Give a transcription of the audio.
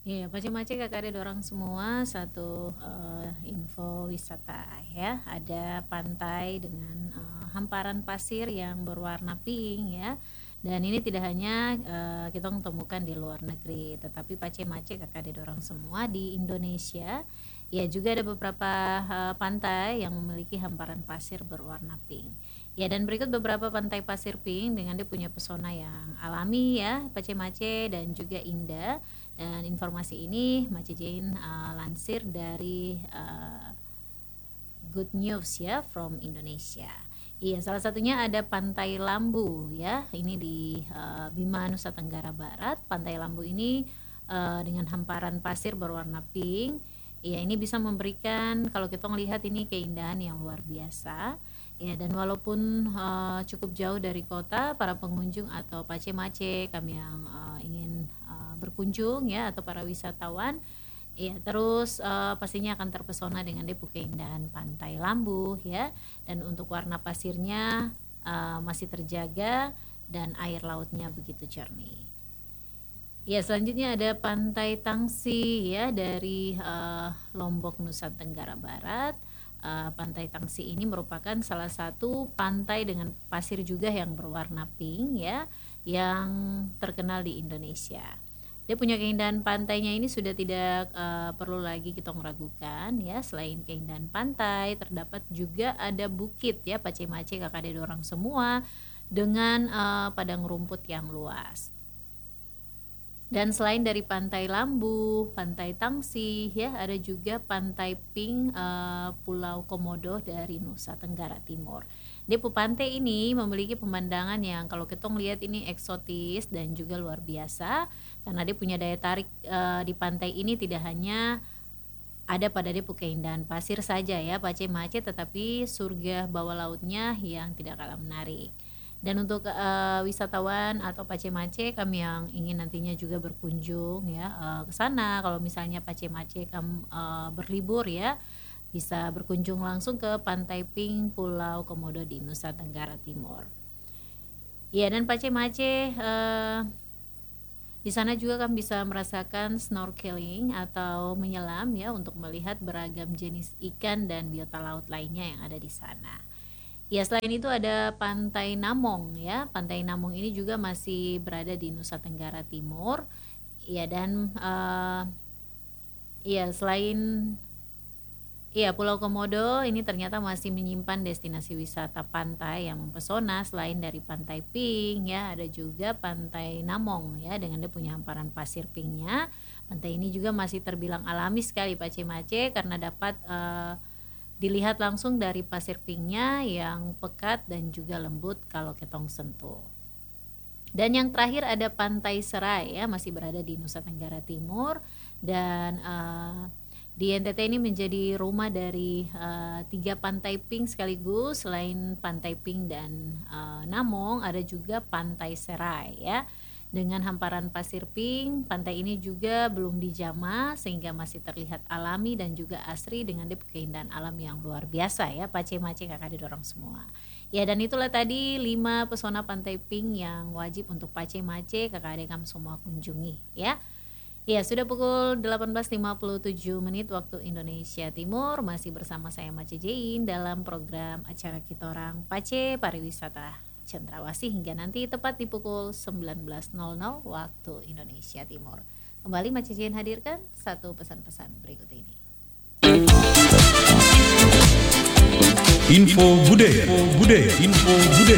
Iya, Pace-Mace Kakak ada dorong semua satu info wisata ya. Ada pantai dengan hamparan pasir yang berwarna pink ya. Dan ini tidak hanya kita temukan di luar negeri, tetapi Pace-Mace Kakak ada dorong semua di Indonesia. Ya, juga ada beberapa pantai yang memiliki hamparan pasir berwarna pink. Ya, dan berikut beberapa pantai pasir pink dengan dia punya pesona yang alami ya, Pace-Mace dan juga indah. Dan informasi ini Mace Jane lansir dari Good News ya from Indonesia. Iya, salah satunya ada Pantai Lambu ya. Ini di Bima, Nusa Tenggara Barat. Pantai Lambu ini dengan hamparan pasir berwarna pink. Ya, ini bisa memberikan, kalau kita melihat ini keindahan yang luar biasa. Ya, dan walaupun cukup jauh dari kota, para pengunjung atau Pace-Mace kami yang ingin berkunjung ya, atau para wisatawan ya, terus pastinya akan terpesona dengan keindahan Pantai Lambu ya. Dan untuk warna pasirnya masih terjaga dan air lautnya begitu jernih. Ya, selanjutnya ada Pantai Tangsi ya dari Lombok, Nusa Tenggara Barat. Pantai Tangsi ini merupakan salah satu pantai dengan pasir juga yang berwarna pink ya, yang terkenal di Indonesia. Dia punya keindahan pantainya ini sudah tidak perlu lagi kita meragukan ya. Selain keindahan pantai, terdapat juga ada bukit ya, Pace-Mace Kakak ada orang semua, dengan padang rumput yang luas. Dan selain dari Pantai Lambu, Pantai Tangsi ya, ada juga Pantai Pink Pulau Komodo dari Nusa Tenggara Timur. Pantai ini memiliki pemandangan yang kalau kita melihat ini eksotis dan juga luar biasa, karena dia punya daya tarik di pantai ini tidak hanya ada pada keindahan pasir saja ya Pace-Mace, tetapi surga bawah lautnya yang tidak kalah menarik. Dan untuk wisatawan atau Pace-Mace kami yang ingin nantinya juga berkunjung ya ke sana, kalau misalnya Pace-Mace berlibur ya, bisa berkunjung langsung ke Pantai Pink Pulau Komodo di Nusa Tenggara Timur. Ya, dan Pace-Mace di sana juga kan bisa merasakan snorkeling atau menyelam ya, untuk melihat beragam jenis ikan dan biota laut lainnya yang ada di sana. Ya, selain itu ada Pantai Namong ya. Pantai Namong ini juga masih berada di Nusa Tenggara Timur. Ya, dan selain Pulau Komodo ini ternyata masih menyimpan destinasi wisata pantai yang mempesona. Selain dari Pantai Pink ya, ada juga Pantai Namong ya, dengan dia punya hamparan pasir pinknya. Pantai ini juga masih terbilang alami sekali Pace-Mace, karena dapat dilihat langsung dari pasir pinknya yang pekat dan juga lembut kalau ketong sentuh. Dan yang terakhir ada Pantai Serai ya, masih berada di Nusa Tenggara Timur, dan di NTT ini menjadi rumah dari 3 pantai pink sekaligus. Selain Pantai Pink dan Namong, ada juga Pantai Serai ya, dengan hamparan pasir pink. Pantai ini juga belum dijamah sehingga masih terlihat alami dan juga asri dengan keindahan alam yang luar biasa ya, Pace-Mace Kakak didorong semua. Ya, dan itulah tadi 5 pesona Pantai Pink yang wajib untuk Pace-Mace Kakak adekam semua kunjungi ya. Ya, sudah pukul 18.57 menit waktu Indonesia Timur. Masih bersama saya Mace Jane dalam program acara Kita Orang Pace Pariwisata Cendrawasih hingga nanti tepat di pukul 19.00 waktu Indonesia Timur. Kembali Mace Jane hadirkan satu pesan-pesan berikut ini. Info budaya.